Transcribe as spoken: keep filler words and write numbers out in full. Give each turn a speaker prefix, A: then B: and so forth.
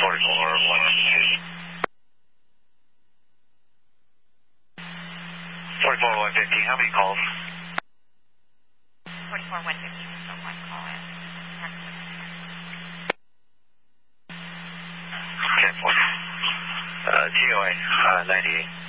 A: forty-four one fifty-two. forty-four one fifty, how many calls?
B: forty-four one fifty, so one call in.
A: ten four. Uh, T O A, uh, ninety-eight.